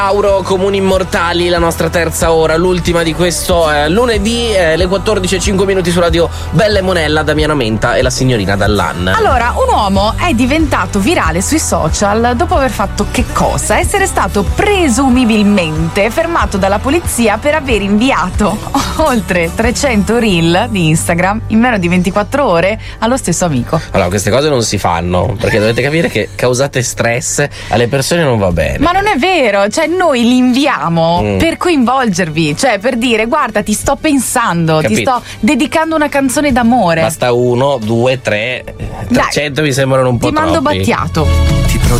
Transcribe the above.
Mauro, Comuni Immortali, la nostra terza ora, l'ultima di questo lunedì, le 14:05 su Radio Bella e Monella, Damiano Menta e la signorina Dallan. Allora, un uomo è diventato virale sui social dopo aver fatto che cosa? Essere stato presumibilmente fermato dalla polizia per aver inviato oltre 300 reel di Instagram in meno di 24 ore allo stesso amico. Allora, queste cose non si fanno, perché dovete capire che causate stress alle persone non va bene. Ma non è vero, cioè noi li inviamo per coinvolgervi, cioè per dire guarda ti sto pensando, Capito. ti sto dedicando una canzone d'amore. Basta 1, 2, 3, 300 mi sembrano un po' Ti troppi. mando Battiato. Ti